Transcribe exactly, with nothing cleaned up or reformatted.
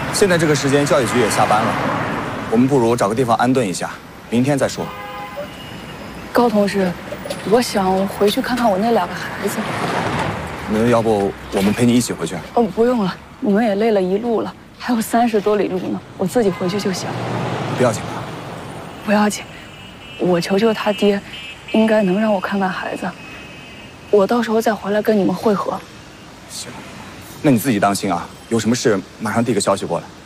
现在这个时间，教育局也下班了，我们不如找个地方安顿一下，明天再说。 高同事，我想回去看看我那两个孩子。 那要不我们陪你一起回去？ 哦，不用了，你们也累了一路了，还有三十多里路呢，我自己回去就行。 不要紧吧？ 不要紧，我求求他爹，应该能让我看看孩子。我到时候再回来跟你们会合。 行，那你自己当心啊，有什么事马上递个消息过来。